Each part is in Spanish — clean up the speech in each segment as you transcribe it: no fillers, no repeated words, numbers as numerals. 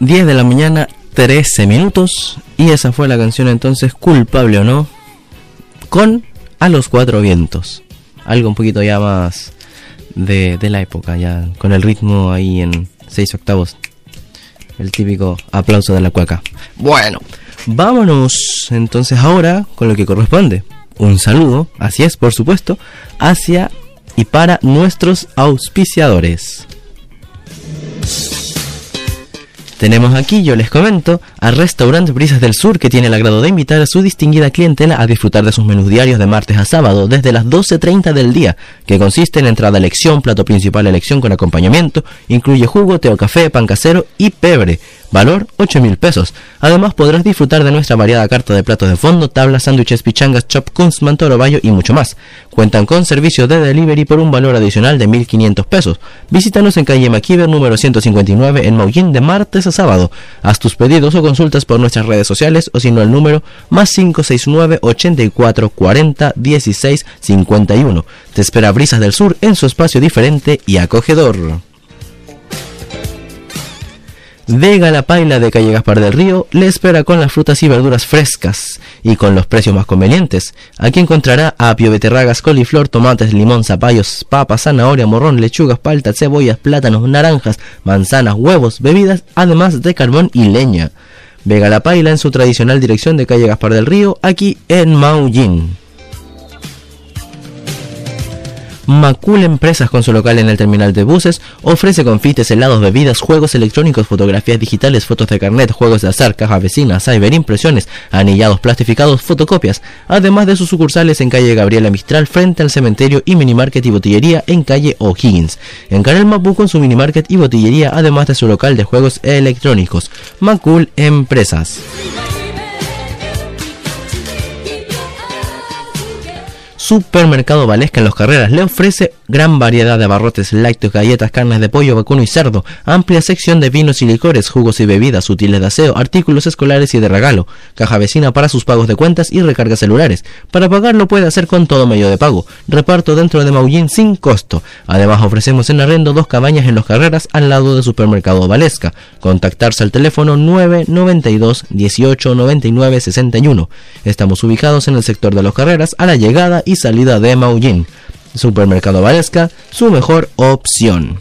10 de la mañana, 13 minutos. Y esa fue la canción entonces, Culpable o No, con A los Cuatro Vientos. Algo un poquito ya más de la época, ya con el ritmo ahí en 6/8. El típico aplauso de la cueca. Bueno, vámonos entonces ahora con lo que corresponde. Un saludo, así es, por supuesto, hacia y para nuestros auspiciadores. Tenemos aquí, yo les comento, al restaurante Brisas del Sur, que tiene el agrado de invitar a su distinguida clientela a disfrutar de sus menús diarios de martes a sábado desde las 12:30 del día, que consiste en entrada a elección, plato principal a elección con acompañamiento, incluye jugo, té o café, pan casero y pebre. Valor 8.000 pesos. Además podrás disfrutar de nuestra variada carta de platos de fondo, tablas, sándwiches, pichangas, chop, kunzman, toro bayo y mucho más. Cuentan con servicio de delivery por un valor adicional de 1.500 pesos. Visítanos en calle Maquiver número 159 en Maullín de martes a sábado. Haz tus pedidos o consultas por nuestras redes sociales o si no al número +569 84 40 16 51. Te espera Brisas del Sur en su espacio diferente y acogedor. Vega La Paila de calle Gaspar del Río le espera con las frutas y verduras frescas y con los precios más convenientes. Aquí encontrará apio, beterragas, coliflor, tomates, limón, zapallos, papas, zanahoria, morrón, lechugas, paltas, cebollas, plátanos, naranjas, manzanas, huevos, bebidas, además de carbón y leña. Vega La Paila en su tradicional dirección de calle Gaspar del Río, aquí en Maullín. Macul Empresas, con su local en el terminal de buses, ofrece confites, helados, bebidas, juegos electrónicos, fotografías digitales, fotos de carnet, juegos de azar, caja vecina, cyberimpresiones, anillados, plastificados, fotocopias, además de sus sucursales en calle Gabriela Mistral frente al cementerio y minimarket y botillería en calle O'Higgins. En Canal Mapu con su minimarket y botillería, además de su local de juegos electrónicos. Macul Empresas. Supermercado Valesca en Los Carreras le ofrece gran variedad de abarrotes, lácteos, galletas, carnes de pollo, vacuno y cerdo, amplia sección de vinos y licores, jugos y bebidas, útiles de aseo, artículos escolares y de regalo, caja vecina para sus pagos de cuentas y recargas celulares. Para pagarlo puede hacer con todo medio de pago. Reparto dentro de Maullín sin costo. Además ofrecemos en arrendo 2 cabañas en Los Carreras al lado de Supermercado Valesca. Contactarse al teléfono 992 18 99 61. Estamos ubicados en el sector de Los Carreras a la llegada y salida de Maullín. Supermercado Valesca, su mejor opción.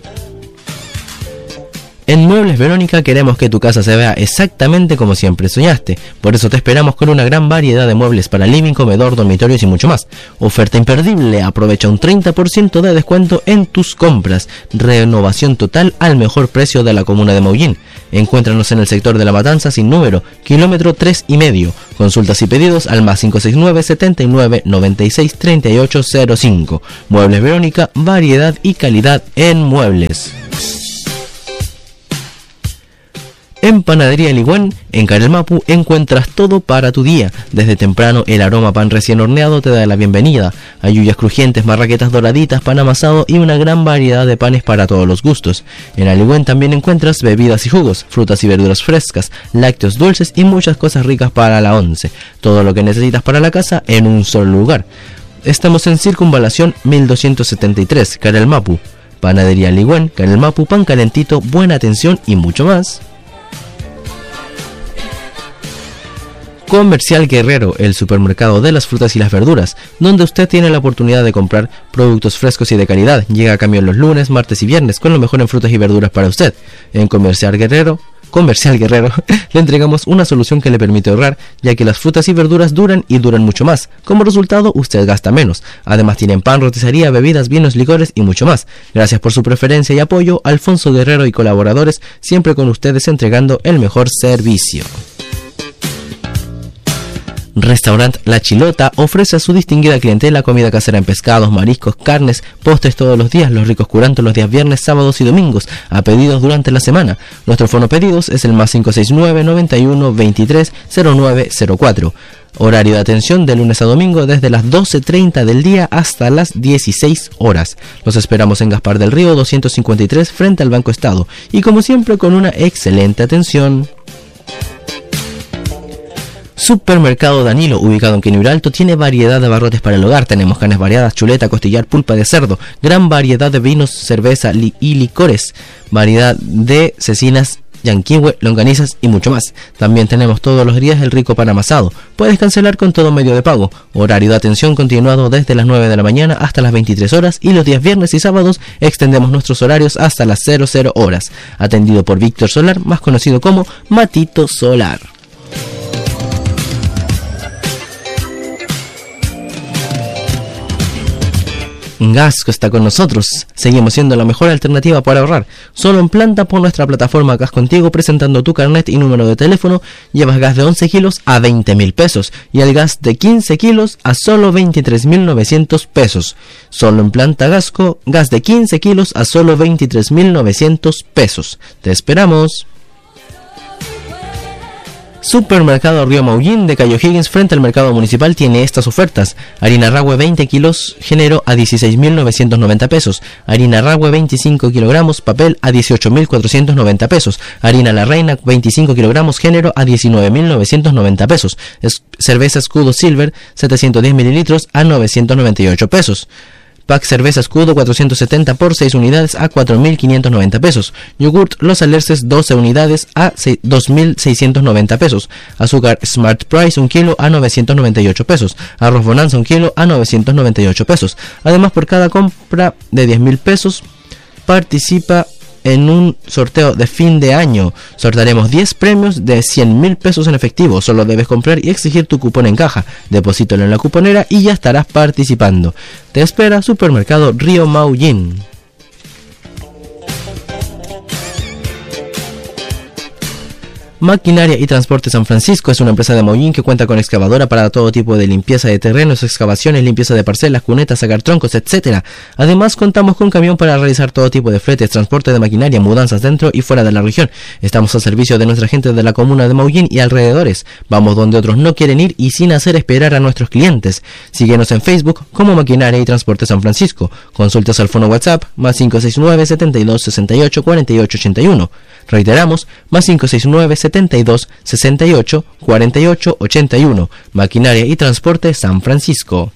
En Muebles Verónica queremos que tu casa se vea exactamente como siempre soñaste. Por eso te esperamos con una gran variedad de muebles para living, comedor, dormitorios y mucho más. Oferta imperdible, aprovecha un 30% de descuento en tus compras. Renovación total al mejor precio de la comuna de Maullín. Encuéntranos en el sector de La Matanza sin número, kilómetro 3,5. Consultas y pedidos al +569 79 96 38 05. Muebles Verónica, variedad y calidad en muebles. En Panadería Ligüen, en Canal Mapu, encuentras todo para tu día. Desde temprano, el aroma pan recién horneado te da la bienvenida. Halluyas crujientes, marraquetas doraditas, pan amasado y una gran variedad de panes para todos los gustos. En Aligüen también encuentras bebidas y jugos, frutas y verduras frescas, lácteos dulces y muchas cosas ricas para la once. Todo lo que necesitas para la casa en un solo lugar. Estamos en Circunvalación 1273, Canal Mapu. Panadería Ligüen, Canal Mapu, pan calentito, buena atención y mucho más. Comercial Guerrero, el supermercado de las frutas y las verduras, donde usted tiene la oportunidad de comprar productos frescos y de calidad. Llega a camión los lunes, martes y viernes con lo mejor en frutas y verduras para usted. En Comercial Guerrero, le entregamos una solución que le permite ahorrar, ya que las frutas y verduras duran y duran mucho más. Como resultado, usted gasta menos. Además tienen pan, roticería, bebidas, vinos, licores y mucho más. Gracias por su preferencia y apoyo. Alfonso Guerrero y colaboradores, siempre con ustedes entregando el mejor servicio. Restaurant La Chilota ofrece a su distinguida clientela comida casera en pescados, mariscos, carnes, postres todos los días, los ricos curantos los días viernes, sábados y domingos, a pedidos durante la semana. Nuestro fono pedidos es el +569 91 23 0904. Horario de atención de lunes a domingo desde las 12:30 del día hasta las 16 horas. Los esperamos en Gaspar del Río 253 frente al Banco Estado y como siempre con una excelente atención. Supermercado Danilo, ubicado en Quinibro Alto, tiene variedad de abarrotes para el hogar. Tenemos carnes variadas, chuleta, costillar, pulpa de cerdo, gran variedad de vinos, cerveza y licores, variedad de cecinas yanquihue, longanizas y mucho más. También tenemos todos los días el rico pan amasado. Puedes cancelar con todo medio de pago. Horario de atención continuado desde las 9 de la mañana hasta las 23 horas y los días viernes y sábados extendemos nuestros horarios hasta las 00 horas. Atendido por Víctor Solar, más conocido como Matito Solar. Gasco está con nosotros. Seguimos siendo la mejor alternativa para ahorrar. Solo en planta por nuestra plataforma Gas Contigo, presentando tu carnet y número de teléfono, llevas gas de 11 kilos a 20.000 pesos y el gas de 15 kilos a solo 23.900 pesos. Solo en planta Gasco, gas de 15 kilos a solo 23.900 pesos. Te esperamos. Supermercado Río Maullín de Cayo Higgins frente al mercado municipal tiene estas ofertas: harina Rahue 20 kilos género a 16.990 pesos, harina Rahue 25 kilogramos papel a 18.490 pesos, harina La Reina 25 kilogramos género a 19.990 pesos, cerveza Escudo Silver 710 mililitros a 998 pesos. Pack cerveza Escudo 470 por 6 unidades a 4.590 pesos. Yogurt Los Alerces 12 unidades a 2.690 pesos. Azúcar Smart Price 1 kilo a 998 pesos. Arroz Bonanza 1 kilo a 998 pesos. Además, por cada compra de 10.000 pesos participa en un sorteo de fin de año. Sortearemos 10 premios de 100.000 pesos en efectivo. Solo debes comprar y exigir tu cupón en caja. Deposítalo en la cuponera y ya estarás participando. Te espera Supermercado Río Maullín. Maquinaria y Transporte San Francisco es una empresa de Maullín que cuenta con excavadora para todo tipo de limpieza de terrenos, excavaciones, limpieza de parcelas, cunetas, sacar troncos, etc. Además, contamos con camión para realizar todo tipo de fletes, transporte de maquinaria, mudanzas dentro y fuera de la región. Estamos al servicio de nuestra gente de la comuna de Maullín y alrededores. Vamos donde otros no quieren ir y sin hacer esperar a nuestros clientes. Síguenos en Facebook como Maquinaria y Transporte San Francisco. Consultas al fono WhatsApp más 569 72 68 48 81. Reiteramos, más 569 72 68 48 81. Maquinaria y Transporte San Francisco.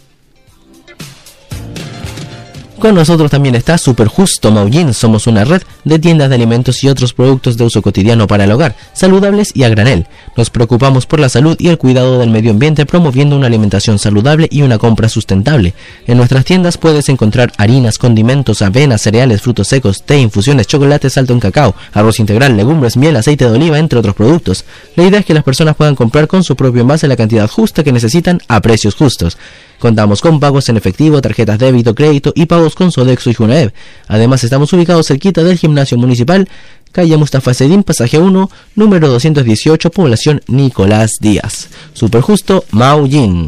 Con nosotros también está Superjusto Maullín. Somos una red de tiendas de alimentos y otros productos de uso cotidiano para el hogar, saludables y a granel. Nos preocupamos por la salud y el cuidado del medio ambiente, promoviendo una alimentación saludable y una compra sustentable. En nuestras tiendas puedes encontrar harinas, condimentos, avenas, cereales, frutos secos, té, infusiones, chocolates alto en cacao, arroz integral, legumbres, miel, aceite de oliva, entre otros productos. La idea es que las personas puedan comprar con su propio envase la cantidad justa que necesitan a precios justos. Contamos con pagos en efectivo, tarjetas débito, crédito y pagos con Sodexo y Junaev. Además, estamos ubicados cerquita del gimnasio municipal, calle Mustafa Sedín, pasaje 1, número 218, población Nicolás Díaz. Superjusto Maullín.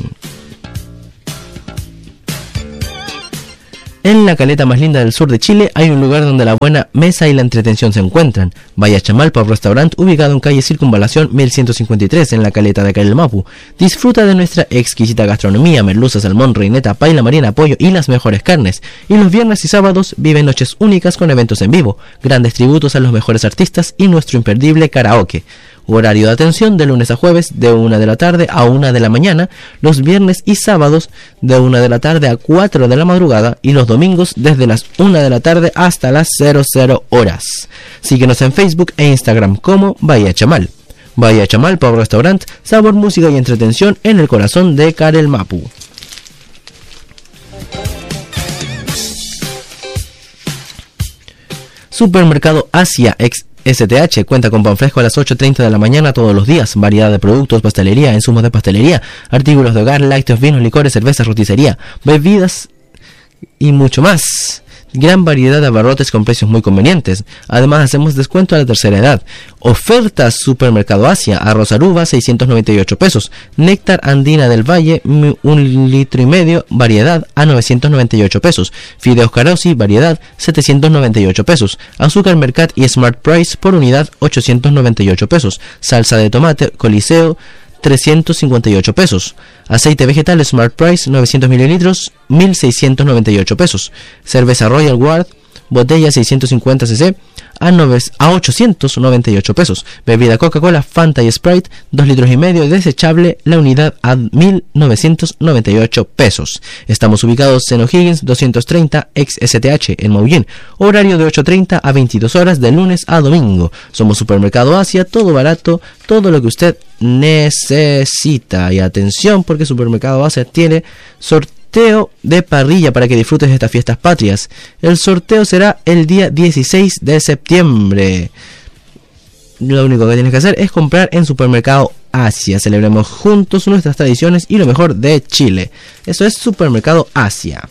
En la caleta más linda del sur de Chile hay un lugar donde la buena mesa y la entretención se encuentran. Vaya Chamalpa Restaurant, ubicado en calle Circunvalación 1153 en la caleta de Carelmapu. Disfruta de nuestra exquisita gastronomía, merluza, salmón, reineta, paila marina, pollo y las mejores carnes. Y los viernes y sábados viven noches únicas con eventos en vivo, grandes tributos a los mejores artistas y nuestro imperdible karaoke. Horario de atención de lunes a jueves de 1 de la tarde a 1 de la mañana, los viernes y sábados de 1 de la tarde a 4 de la madrugada y los domingos desde las 1 de la tarde hasta las 00 horas. Síguenos en Facebook e Instagram como Bahía Chamal. Bahía Chamal Pub Restaurant, sabor, música y entretención en el corazón de Carelmapu. Supermercado Asia ex STH cuenta con pan fresco a las 8:30 de la mañana todos los días, variedad de productos, pastelería, insumos de pastelería, artículos de hogar, lácteos, vinos, licores, cervezas, roticería, bebidas y mucho más. Gran variedad de abarrotes con precios muy convenientes. Además, hacemos descuento a la tercera edad. Ofertas Supermercado Asia: arroz aruba 698 pesos, néctar andina del valle 1,5 litros, variedad a 998 pesos, fideos Carosi variedad 798 pesos, azúcar Mercat y Smart Price por unidad 898 pesos, salsa de tomate Coliseo 358 pesos. Aceite vegetal Smart Price 900 mililitros 1.698 pesos. Cerveza Royal Guard botella 650 cc a 898 pesos. Bebida Coca-Cola, Fanta y Sprite 2,5 litros desechable, la unidad a 1.998 pesos. Estamos ubicados en O'Higgins 230 ex STH en Maullín. Horario de 8:30 a 22 horas de lunes a domingo. Somos Supermercado Asia, todo barato, todo lo que usted necesita. Y atención, porque Supermercado Asia tiene sorteo de parrilla para que disfrutes de estas fiestas patrias. El sorteo será el día 16 de septiembre. Lo único que tienes que hacer es comprar en Supermercado Asia. Celebremos juntos nuestras tradiciones y lo mejor de Chile. Eso es Supermercado Asia.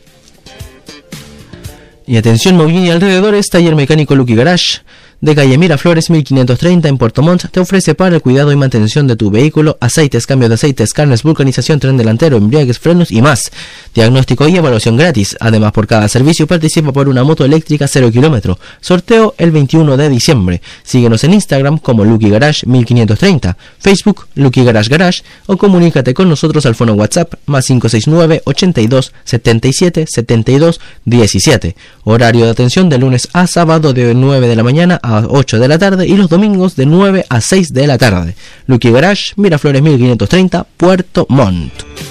Y atención, Maullín y alrededores, taller mecánico Lucky Garage de calle Miraflores 1530 en Puerto Montt te ofrece para el cuidado y mantención de tu vehículo aceites, cambio de aceites, carnes, vulcanización, tren delantero, embriagues, frenos y más. Diagnóstico y evaluación gratis. Además, por cada servicio participa por una moto eléctrica 0 kilómetro. Sorteo el 21 de diciembre. Síguenos en Instagram como Lucky Garage 1530, Facebook Lucky Garage Garage o comunícate con nosotros al fono WhatsApp más 569 82 77 72 17. Horario de atención de lunes a sábado de 9 de la mañana a 8 de la tarde y los domingos de 9 a 6 de la tarde. Lucky Garage, Miraflores 1530, Puerto Montt.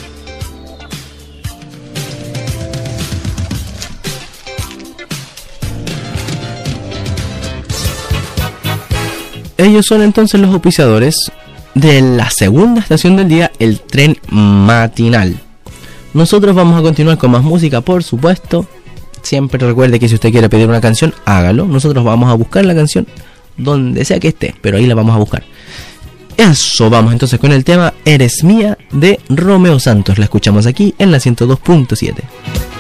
Ellos son entonces los auspiciadores de la segunda estación del día, el tren matinal. Nosotros vamos a continuar con más música, por supuesto. Siempre recuerde que si usted quiere pedir una canción, hágalo.Nosotros vamos a buscar la canción donde sea que esté, pero ahí la vamos a buscar. Eso, vamos entonces con el tema Eres Mía de Romeo Santos. La escuchamos aquí en la 102.7.